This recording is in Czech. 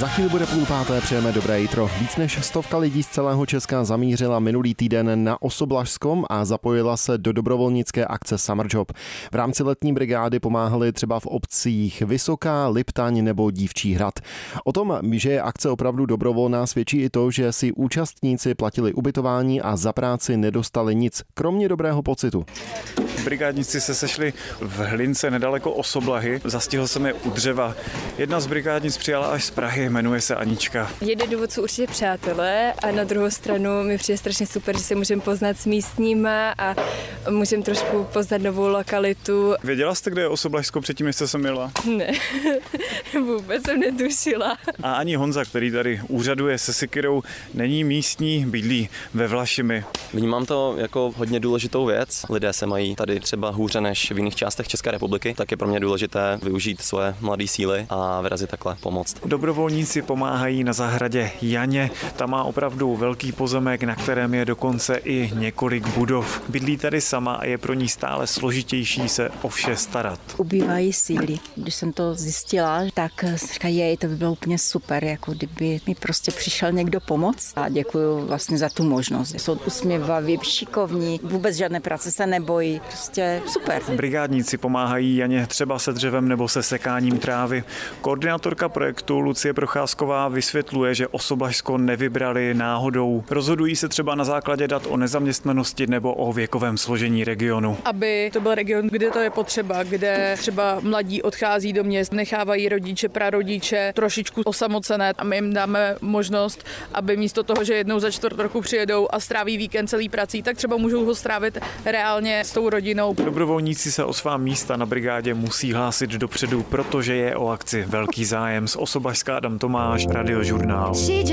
Za chvíli bude 4:30, přejeme dobré jitro. Víc než 100 lidí z celého Česka zamířila minulý týden na Osoblažskom a zapojila se do dobrovolnické akce Summer Job. V rámci letní brigády pomáhali třeba v obcích Vysoká, Liptaň nebo Dívčí Hrad. O tom, že je akce opravdu dobrovolná, svědčí i to, že si účastníci platili ubytování a za práci nedostali nic, kromě dobrého pocitu. Brigádníci se sešli v Hlince nedaleko Osoblahy. Zastihl jsem je u dřeva. Jedna z brigádnic přijala až z Prahy, jmenuje se Anička. Jeden důvod jsou určitě přátelé a na druhou stranu mi přijde strašně super, že se můžeme poznat s místníma a můžeme trošku poznat novou lokalitu. Věděla jste, kde je Osoblažsko předtím, než jste sem jela? Ne, vůbec jsem netušila. A ani Honza, který tady úřaduje se sekyrou, není místní, bydlí ve Vlašimi. Vnímám to jako hodně důležitou věc. Lidé se mají tady třeba hůře než v jiných částech České republiky, tak je pro mě důležité využít svoje mladé síly a vyrazit takhle pomoct. Dobrovolníci pomáhají na zahradě Janě. Ta má opravdu velký pozemek, na kterém je dokonce i několik budov. Bydlí tady sama a je pro ní stále složitější se o vše starat. Ubývají síly. Když jsem to zjistila, tak říkají, to by bylo úplně super, jako kdyby mi prostě přišel někdo pomoct. A děkuji vlastně za tu možnost. Jsou usměvaví, šikovní, vůbec žádné práce se nebojí. Prostě super. Brigádníci pomáhají Janě třeba se dřevem nebo se sekáním trávy. Koordinátorka projektu Lucie Procházková vysvětluje, že Osoblažsko nevybrali náhodou. Rozhodují se třeba na základě dat o nezaměstnanosti nebo o věkovém složení regionu. Aby to byl region, kde to je potřeba, kde třeba mladí odchází do měst, nechávají rodiče, prarodiče trošičku osamocené a my jim dáme možnost, aby místo toho, že jednou za čtvrt roku přijedou a stráví víkend celý prací, tak třeba můžou ho strávit reálně s tou rodinou. Dobrovolníci se o svá místa na brigádě musí hlásit dopředu, protože je o akci velký zájem. Z Osoblažska Adam Tomáš, Radiožurnál.